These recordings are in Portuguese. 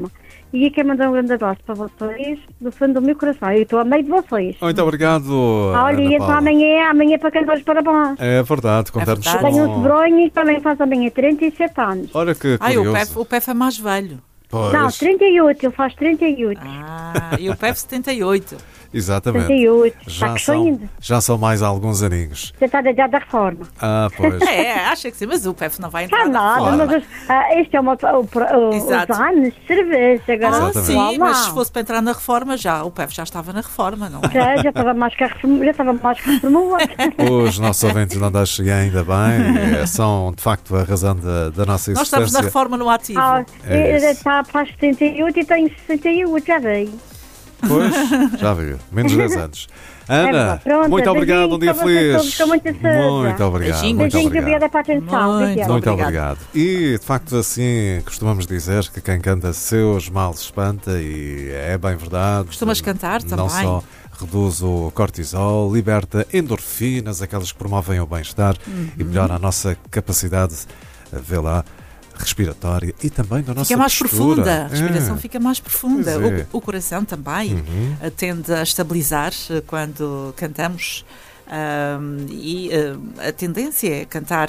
E quero mandar um grande abraço para vocês, do fundo do meu coração. Eu estou a meio de vocês. Muito obrigado. Olha, e então amanhã para cantar os parabéns. É verdade, contamos Eu tenho um sobrinho que também faz amanhã 37 anos. Ora que curioso. O PEF é mais velho. Pois. Não, 38, ele faz 38. E o PEF 78. Exatamente. 38. Já são mais alguns aninhos. Você está a dar da reforma. Pois. Acha que sim, mas o PEF não vai entrar. Está nada, mas este é os anos de cerveja. Agora sim, mas se fosse para entrar na reforma, o PEF já estava na reforma, não é? Já estava mais que a reforma. Os nossos ouvintes não deixam ainda bem, são de facto a razão da nossa existência. Nós estamos na reforma no ativo. Faz 78 e tenho 68, já veio. Pois, já viu. Menos 10 anos. Ana, muito obrigado, um dia feliz. Muito obrigado. Beijinho, obrigada pela atenção. Muito obrigado. E, de facto, assim, costumamos dizer que quem canta seus males espanta, e é bem verdade. Costumas cantar também. Não só reduz o cortisol, liberta endorfinas, aquelas que promovem o bem-estar e melhora a nossa capacidade, vê lá, respiratória e também da nossa fica mais postura. profunda, a respiração fica mais profunda. É. O coração também tende a estabilizar quando cantamos e a tendência é cantar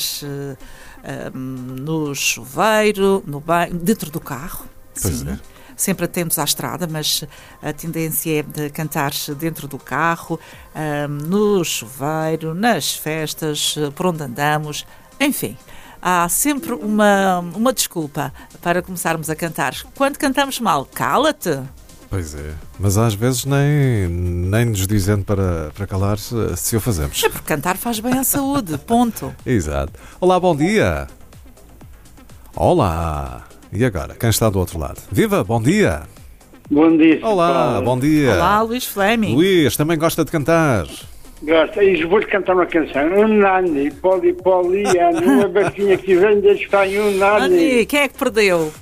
no chuveiro, no banho, dentro do carro. Pois sim. É. Sempre atentos à estrada, mas a tendência é de cantar dentro do carro, no chuveiro, nas festas, por onde andamos, enfim. Há sempre uma desculpa para começarmos a cantar. Quando cantamos mal, cala-te. Pois é, mas às vezes nem nos dizendo para calar se o fazemos. É porque cantar faz bem à saúde, ponto. Exato. Olá, bom dia. Olá. E agora, quem está do outro lado? Viva, bom dia. Bom dia. Olá, bom dia. Olá, Luís Fleming. Luís, também gosta de cantar? Gosto. E vou-te cantar uma canção. Um nani, polipoliano, uma barquinha que vem da Espanha, um nani. Nani, quem é que perdeu?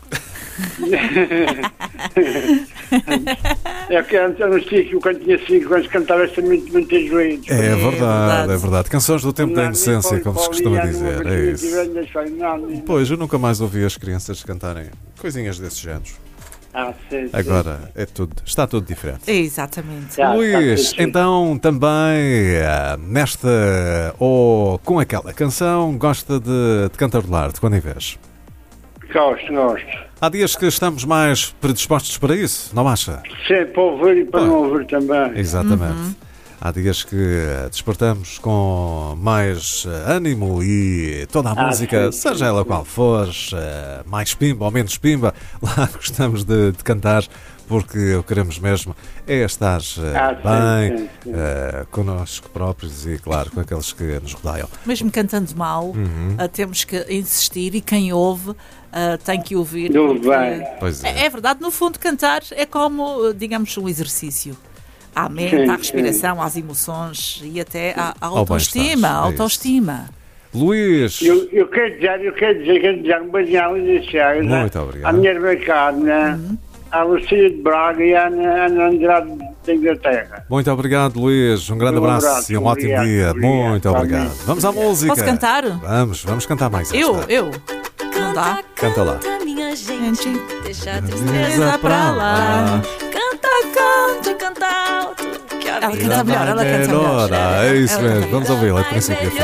É que antes anunciei que eu quando tinha 5 anos cantava esta muitas vezes. É verdade. Canções do tempo da inocência, como se costuma dizer. É isso. Pois, eu nunca mais ouvi as crianças cantarem coisinhas desse género. Sim. Agora está tudo diferente. Exatamente. Luís, então também nesta ou com aquela canção gosta de cantarolar de quando em vez? Gosto. Há dias que estamos mais predispostos para isso, não acha? Sim, para ouvir e para não ouvir também. Exatamente. Há dias que despertamos com mais ânimo e toda a música, seja ela qual for, mais pimba ou menos pimba, lá gostamos de cantar, porque o que queremos mesmo é estar bem connosco próprios e, claro, com aqueles que nos rodeiam. Mesmo cantando mal, temos que insistir e quem ouve tem que ouvir. Pois é verdade, no fundo cantar é como, digamos, um exercício. À mente, à respiração, às emoções e até à autoestima. Luís! Eu quero dizer um beijinho muito obrigado. À minha irmã Carna, à Lucia de Braga e à Ana Andrade da Inglaterra. Muito obrigado, Luís. Um grande abraço e um ótimo dia. Muito obrigado. Vamos à música. Posso cantar? Vamos cantar mais esta. Eu? Não dá? Canta lá. Minha gente, deixa a tristeza para lá. Canta alto. Ela canta melhor. É isso mesmo. Vamos ouvi-la, a princípio.